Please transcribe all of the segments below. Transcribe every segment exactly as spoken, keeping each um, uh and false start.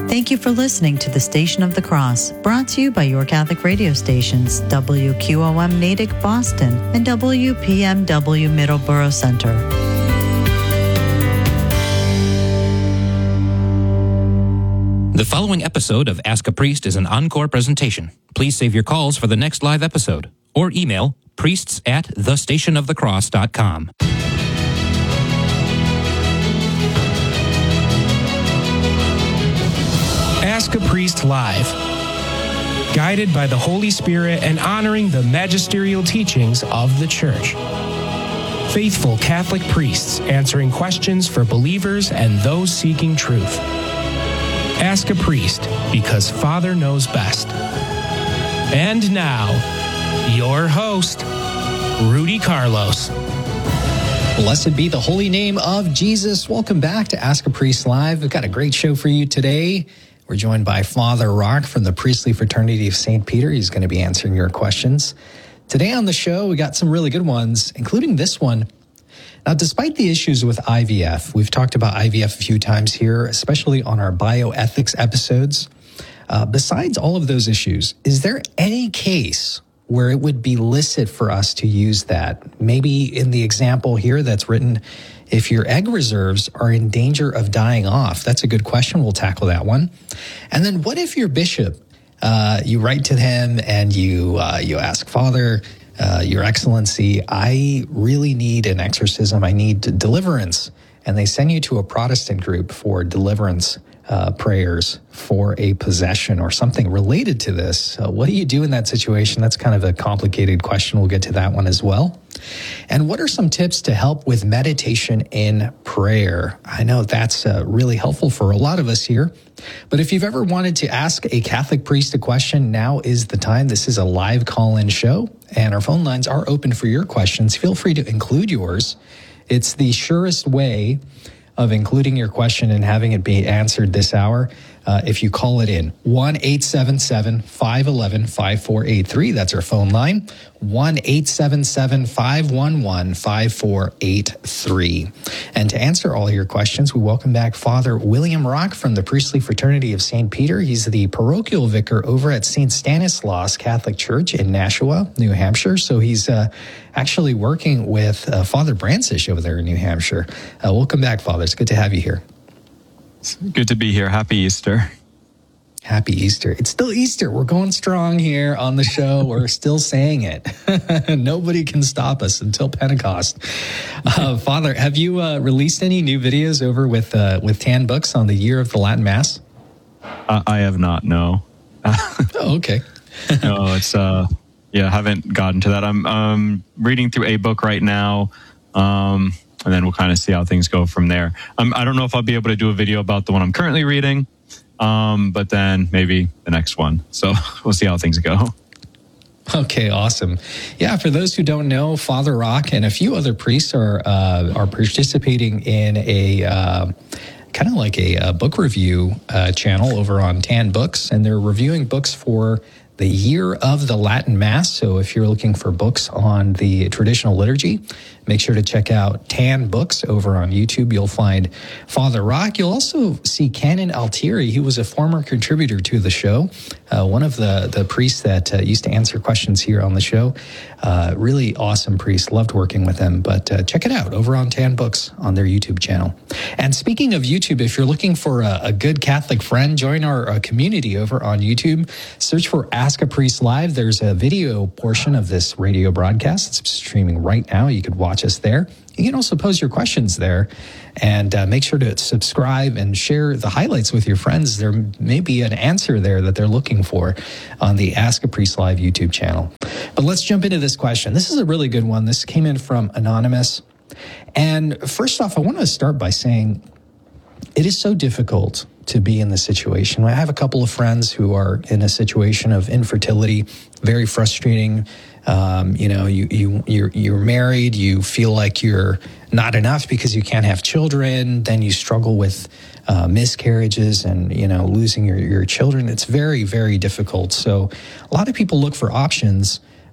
Thank you for listening to the Station of the Cross, brought to you by your Catholic radio stations, W Q O M Natick, Boston, and W P M W Middleborough Center. The following episode of Ask a Priest is an encore presentation. Please save your calls for the next live episode or email priests at the station of the cross dot com. Ask a Priest Live. Guided by the Holy Spirit and honoring the magisterial teachings of the Church. Faithful Catholic priests answering questions for believers and those seeking truth. Ask a Priest, because Father knows best. And now, your host, Rudy Carlos. Blessed be the holy name of Jesus. Welcome back to Ask a Priest Live. We've got a great show for you today. We're joined by Father Rock from the Priestly Fraternity of Saint Peter. He's going to be answering your questions. Today on the show, we got some really good ones, including this one. Now, despite the issues with I V F, we've talked about I V F a few times here, especially on our bioethics episodes. Uh, besides all of those issues, is there any case where it would be licit for us to use that? Maybe in the example here that's written, if your egg reserves are in danger of dying off. That's a good question. We'll tackle that one. And then what if your bishop, uh, you write to him and you uh, you ask, Father, uh, Your Excellency, I really need an exorcism. I need deliverance. And they send you to a Protestant group for deliverance uh, prayers for a possession or something related to this. Uh, what do you do in that situation? That's kind of a complicated question. We'll get to that one as well. And what are some tips to help with meditation in prayer? I know that's uh, really helpful for a lot of us here. But if you've ever wanted to ask a Catholic priest a question, now is the time. This is a live call-in show, and our phone lines are open for your questions. Feel free to include yours. It's the surest way of including your question and having it be answered this hour. Uh, if you call it in, one eight seven seven, five one one, five four eight three. That's our phone line, one eight seven seven, five one one, five four eight three. And to answer all your questions, we welcome back Father William Rock from the Priestly Fraternity of Saint Peter. He's the parochial vicar over at Saint Stanislaus Catholic Church in Nashua, New Hampshire. So he's uh, actually working with uh, Father Brancish over there in New Hampshire. Uh, welcome back, Father. It's good to have you here. It's good to be here. Happy Easter. Happy Easter. It's still Easter. We're going strong here on the show. We're still saying it. Nobody can stop us until Pentecost. Uh, Father, have you uh, released any new videos over with uh, with Tan Books on the year of the Latin Mass? Uh, I have not, no. Oh, okay. No, it's, uh, yeah, haven't gotten to that. I'm um, reading through a book right now. Um, And then we'll kind of see how things go from there. Um, I don't know if I'll be able to do a video about the one I'm currently reading, um, but then maybe the next one. So we'll see how things go. Okay, awesome. Yeah, for those who don't know, Father Rock and a few other priests are uh, are participating in a uh, kind of like a, a book review uh, channel over on Tan Books, and they're reviewing books for the year of the Latin Mass. So if you're looking for books on the traditional liturgy, make sure to check out Tan Books over on YouTube. You'll find Father Rock. You'll also see Canon Altieri. He was a former contributor to the show, uh, one of the, the priests that uh, used to answer questions here on the show. Uh, really awesome priest. Loved working with him. But uh, check it out over on Tan Books on their YouTube channel. And speaking of YouTube, if you're looking for a, a good Catholic friend, join our uh, community over on YouTube. Search for Ask a Priest Live. There's a video portion of this radio broadcast. It's streaming right now. You could watch us there. You can also pose your questions there, and uh, make sure to subscribe and share the highlights with your friends. There may be an answer there that they're looking for on the Ask a Priest Live YouTube channel. But let's jump into this question. This is a really good one. This came in from Anonymous. And first off, I want to start by saying it is so difficult to be in this situation. I have a couple of friends who are in a situation of infertility, very frustrating. Um, you know, you, you, you're, you're married, you feel like you're not enough because you can't have children. Then you struggle with uh, miscarriages and, you know, losing your, your children. It's very, very difficult. So a lot of people look for options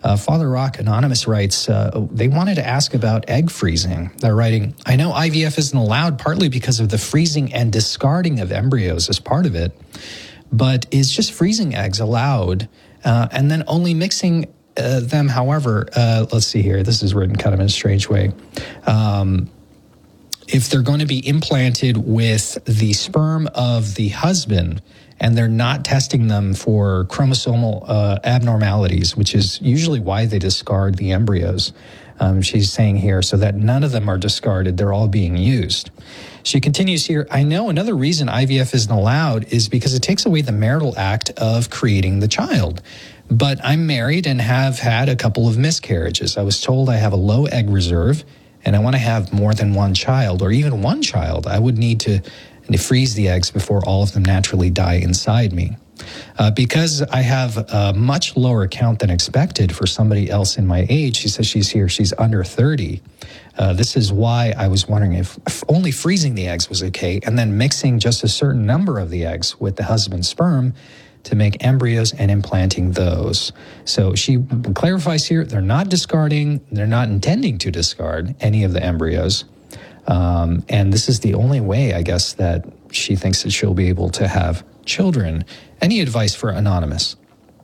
Uh, Father Rock Anonymous writes, uh, they wanted to ask about egg freezing. They're writing, I know I V F isn't allowed partly because of the freezing and discarding of embryos as part of it, but is just freezing eggs allowed uh, and then only mixing uh, them, however, uh, let's see here, this is written kind of in a strange way. Um, if they're going to be implanted with the sperm of the husband, and they're not testing them for chromosomal uh, abnormalities, which is usually why they discard the embryos. Um, she's saying here, so that none of them are discarded, they're all being used. She continues here, I know another reason I V F isn't allowed is because it takes away the marital act of creating the child. But I'm married and have had a couple of miscarriages. I was told I have a low egg reserve, and I want to have more than one child, or even one child. I would need to and to freeze the eggs before all of them naturally die inside me. Uh, because I have a much lower count than expected for somebody else in my age, she says she's here, she's under thirty. Uh, this is why I was wondering if, if only freezing the eggs was okay, and then mixing just a certain number of the eggs with the husband's sperm to make embryos and implanting those. So she clarifies here, they're not discarding, they're not intending to discard any of the embryos. Um, and this is the only way, I guess, that she thinks that she'll be able to have children. Any advice for Anonymous?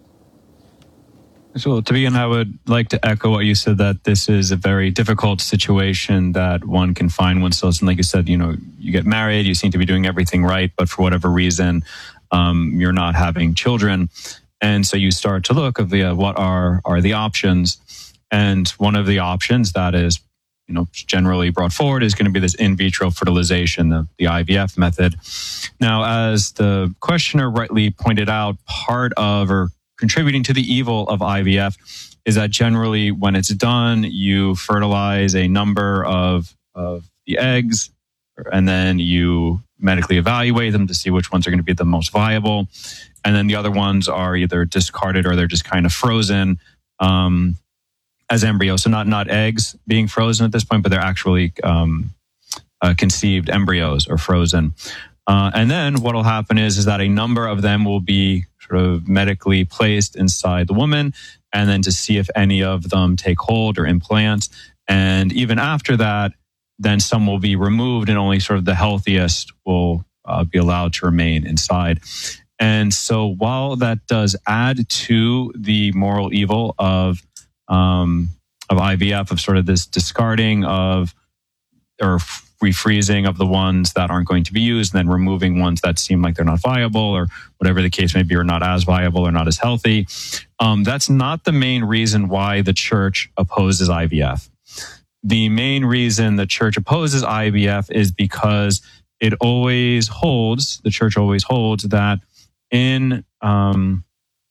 So to begin, I would like to echo what you said, that this is a very difficult situation that one can find oneself. And like you said, you know, you get married, you seem to be doing everything right, but for whatever reason, um, you're not having children. And so you start to look at the, uh, what are, are the options. And one of the options that is you know, generally brought forward is going to be this in vitro fertilization, the, the I V F method. Now, as the questioner rightly pointed out, part of or contributing to the evil of I V F is that generally when it's done, you fertilize a number of, of the eggs, and then you medically evaluate them to see which ones are going to be the most viable. And then the other ones are either discarded or they're just kind of frozen. Um, as embryos, so not not eggs being frozen at this point, but they're actually um, uh, conceived embryos or frozen. Uh, and then what will happen is, is that a number of them will be sort of medically placed inside the woman, and then to see if any of them take hold or implant. And even after that, then some will be removed and only sort of the healthiest will uh, be allowed to remain inside. And so while that does add to the moral evil of Um, of I V F, of sort of this discarding of or refreezing of the ones that aren't going to be used, and then removing ones that seem like they're not viable or whatever the case may be, or not as viable or not as healthy. Um, that's not the main reason why the church opposes I V F. The main reason the church opposes I V F is because it always holds, the church always holds that in... Um,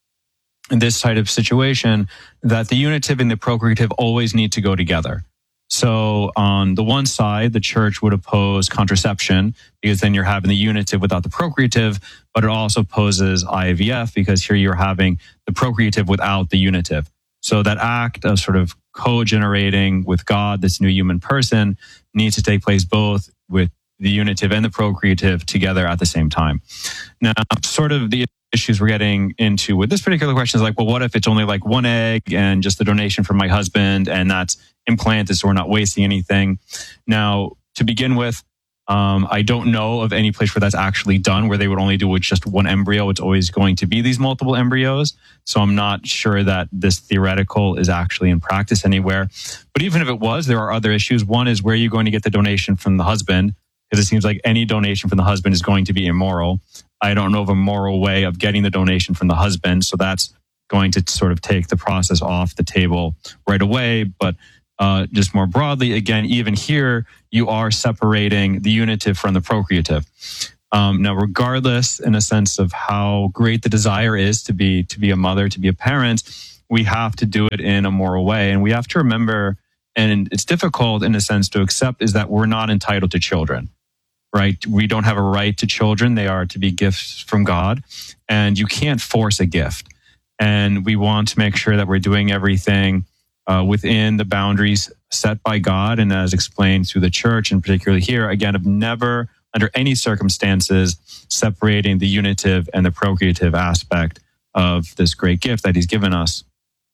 in this type of situation, that the unitive and the procreative always need to go together. So on the one side, the church would oppose contraception because then you're having the unitive without the procreative, but it also opposes I V F because here you're having the procreative without the unitive. So that act of sort of co-generating with God, this new human person, needs to take place both with the unitive and the procreative together at the same time. Now, sort of the issues we're getting into with this particular question is like, well, what if it's only like one egg and just the donation from my husband, and that's implanted, so we're not wasting anything? Now, to begin with, um, I don't know of any place where that's actually done, where they would only do with just one embryo. It's always going to be these multiple embryos. So I'm not sure that this theoretical is actually in practice anywhere. But even if it was, there are other issues. One is, where are you going to get the donation from the husband? Because it seems like any donation from the husband is going to be immoral. I don't know of a moral way of getting the donation from the husband, so that's going to sort of take the process off the table right away. But uh, just more broadly, again, even here, you are separating the unitive from the procreative. Um, now, regardless, in a sense of how great the desire is to be to be a mother, to be a parent, we have to do it in a moral way. And we have to remember, and it's difficult in a sense to accept, is that we're not entitled to children. Right? We don't have a right to children. They are to be gifts from God, and you can't force a gift. And we want to make sure that we're doing everything uh, within the boundaries set by God and as explained through the church, and particularly here, again, of never, under any circumstances, separating the unitive and the procreative aspect of this great gift that he's given us.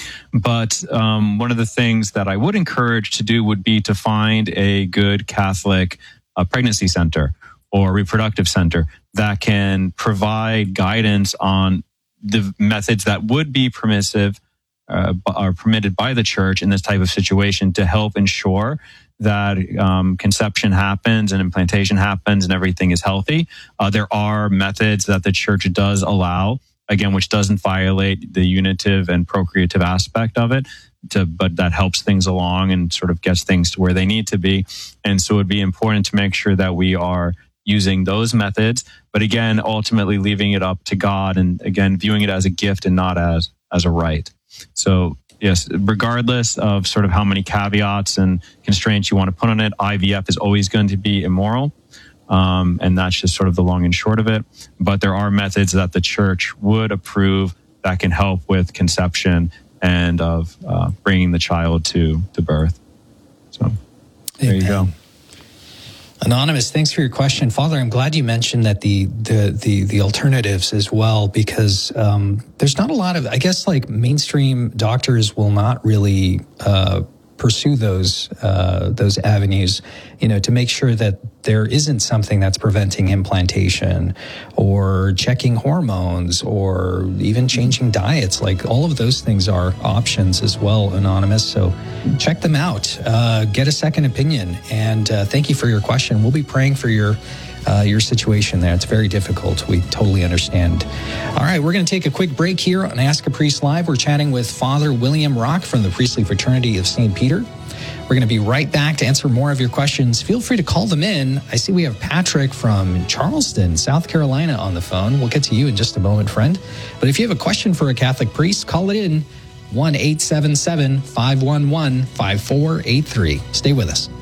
But um, one of the things that I would encourage to do would be to find a good Catholic uh, pregnancy center or reproductive center that can provide guidance on the methods that would be permissive uh, are permitted by the church in this type of situation to help ensure that um, conception happens and implantation happens and everything is healthy. Uh, there are methods that the church does allow, again, which doesn't violate the unitive and procreative aspect of it, to, but that helps things along and sort of gets things to where they need to be. And so it would be important to make sure that we are using those methods, but again, ultimately leaving it up to God and again, viewing it as a gift and not as, as a right. So yes, regardless of sort of how many caveats and constraints you want to put on it, I V F is always going to be immoral. Um, and that's just sort of the long and short of it. But there are methods that the church would approve that can help with conception and of uh, bringing the child to, to birth. So there you go. Anonymous, thanks for your question. Father, I'm glad you mentioned that the the the, the alternatives as well, because um, there's not a lot of, I guess, like mainstream doctors will not really uh, pursue those uh, those avenues, you know, to make sure that there isn't something that's preventing implantation or checking hormones or even changing diets. Like all of those things are options as well, Anonymous. So check them out. Uh, get a second opinion. And uh, thank you for your question. We'll be praying for your uh, your situation there. It's very difficult. We totally understand. All right, we're going to take a quick break here on Ask a Priest Live. We're chatting with Father William Rock from the Priestly Fraternity of Saint Peter. We're going to be right back to answer more of your questions. Feel free to call them in. I see we have Patrick from Charleston, South Carolina on the phone. We'll get to you in just a moment, friend. But if you have a question for a Catholic priest, call it in one eight seven seven, five one one, five four eight three. Stay with us.